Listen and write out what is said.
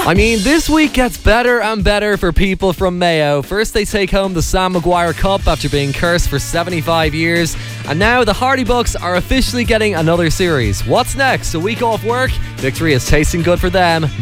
I mean, this week gets better and better for people from Mayo. First, they take home the Sam Maguire Cup after being cursed for 75 years. And now the Hardy Bucks are officially getting another series. What's next? A week off work? Victory is tasting good for them.